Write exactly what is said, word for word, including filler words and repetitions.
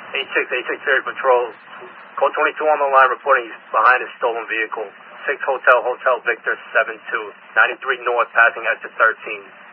eight six, eight six Area Patrol. Code twenty-two on the line reporting he's behind a stolen vehicle. six Hotel, Hotel Victor seven two. ninety-three North, passing exit thirteen.